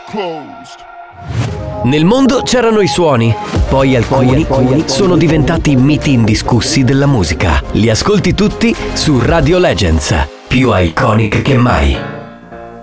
Nel mondo c'erano i suoni, poi alcuni sono diventati miti indiscussi della musica. Li ascolti tutti su Radio Legends, più iconic che mai.